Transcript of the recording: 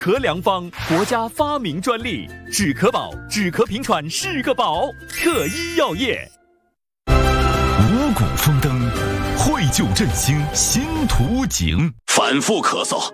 壳良方国家发明专利，止咳宝，止咳平喘是个宝。特医药业， 五谷丰登，惠救振兴新图景。 反复咳嗽，